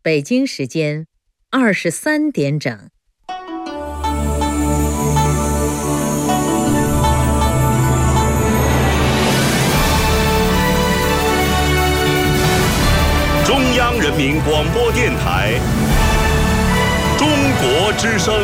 北京时间23点整。 中央人民广播电台中国之声。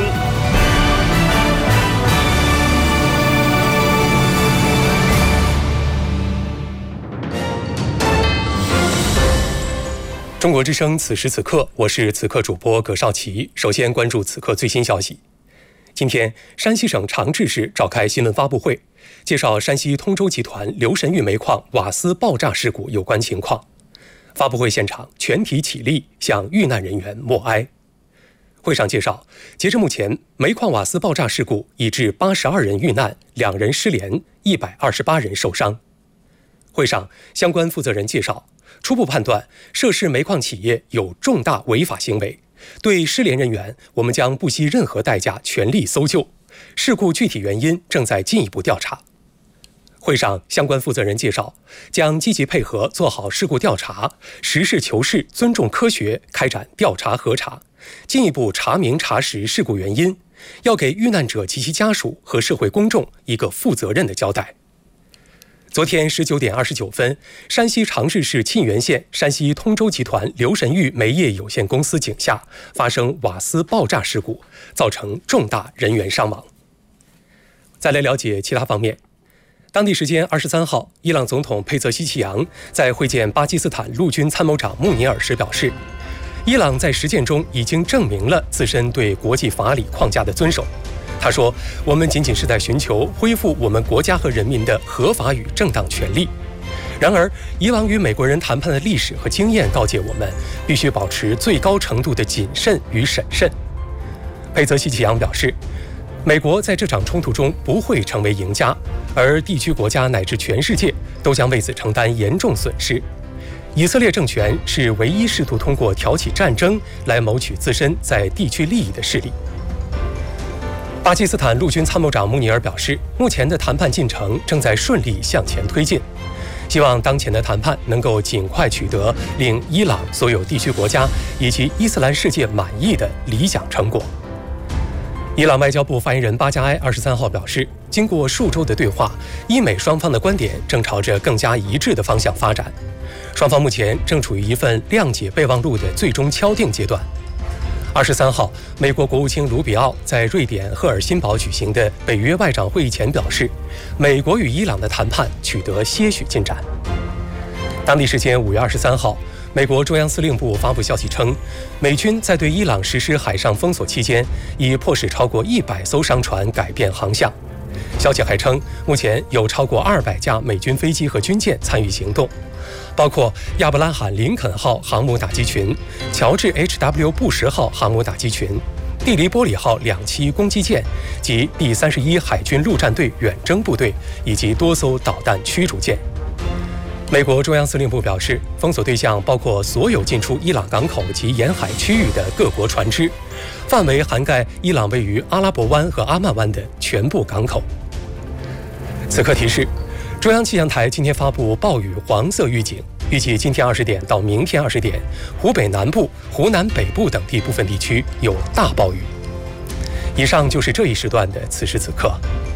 中国之声，此时此刻，我是此刻主播葛绍奇。首先关注此刻最新消息。今天，山西省长治市召开新闻发布会，介绍山西通州集团刘神峪煤矿瓦斯爆炸事故有关情况。发布会现场，全体起立向遇难人员默哀。会上介绍，截至目前，煤矿瓦斯爆炸事故已致82人遇难，2人失联，128人受伤。会上，相关负责人介绍，初步判断，涉事煤矿企业有重大违法行为，对失联人员，我们将不惜任何代价全力搜救。事故具体原因正在进一步调查。会上，相关负责人介绍，将积极配合做好事故调查，实事求是、尊重科学开展调查核查，进一步查明查实事故原因，要给遇难者及其家属和社会公众一个负责任的交代。昨天19点29分，山西长治市沁源县山西通州集团刘神峪煤业有限公司井下发生瓦斯爆炸事故，造成重大人员伤亡。再来了解其他方面。当地时间23号，伊朗总统佩泽希奇扬在会见巴基斯坦陆军参谋长穆尼尔时表示，伊朗在实践中已经证明了自身对国际法理框架的遵守。他说，我们仅仅是在寻求恢复我们国家和人民的合法与正当权利。然而，以往与美国人谈判的历史和经验告诫我们，必须保持最高程度的谨慎与审慎。佩泽希奇扬表示，美国在这场冲突中不会成为赢家，而地区国家乃至全世界都将为此承担严重损失。以色列政权是唯一试图通过挑起战争来谋取自身在地区利益的势力。巴基斯坦陆军参谋长穆尼尔表示，目前的谈判进程正在顺利向前推进，希望当前的谈判能够尽快取得令伊朗所有地区国家以及伊斯兰世界满意的理想成果。伊朗外交部发言人巴加埃23号表示，经过数周的对话，伊美双方的观点正朝着更加一致的方向发展，双方目前正处于一份谅解备忘录的最终敲定阶段。23号，美国国务卿卢比奥在瑞典赫尔辛堡举行的北约外长会议前表示，美国与伊朗的谈判取得些许进展。当地时间5月23号，美国中央司令部发布消息称，美军在对伊朗实施海上封锁期间，已迫使超过100艘商船改变航向。消息还称，目前有超过200架美军飞机和军舰参与行动，包括亚伯拉罕·林肯号航母打击群、乔治 H.W. 布什号航母打击群、蒂黎波里号2栖攻击舰及第31海军陆战队远征部队以及多艘导弹驱逐舰。美国中央司令部表示，封锁对象包括所有进出伊朗港口及沿海区域的各国船只，范围涵盖伊朗位于阿拉伯湾和阿曼湾的全部港口。此刻提示，中央气象台今天发布暴雨黄色预警，预计今天20点到明天20点，湖北南部、湖南北部等地部分地区有大暴雨。以上就是这一时段的此时此刻。